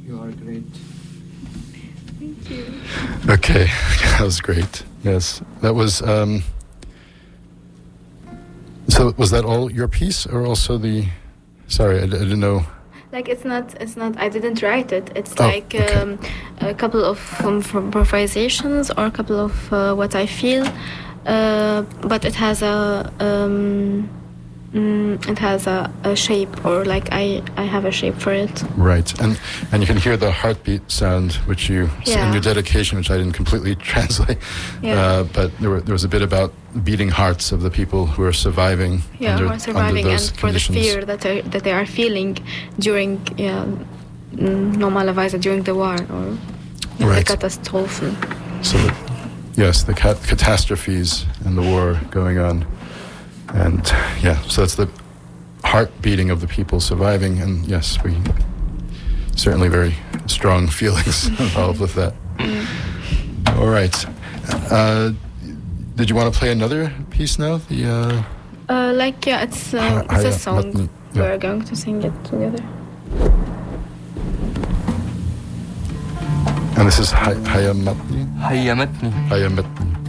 You are great. Thank you. Okay, that was great. Yes, that was. So was that all your piece, or also the? Sorry, I didn't know. Like it's not. I didn't write it. It's Okay. A couple of improvisations or a couple of what I feel, but it has a shape, or like I have a shape for it. Right, and you can hear the heartbeat sound, which you in your dedication, which I didn't completely translate. Yeah. But there was a bit about beating hearts of the people who are surviving. Yeah, who are surviving, under those and for the conditions. fear that they are feeling during normalerweise during the war or Right. the catastrophe. So, yes, the catastrophes and the war going on. And so that's the heart beating of the people surviving, and yes, we certainly very strong feelings involved with that. All right. Did you want to play another piece now? It's a song. Matni. We're going to sing it together. And this is Hayamatni. Hayamatni. Hayamatni.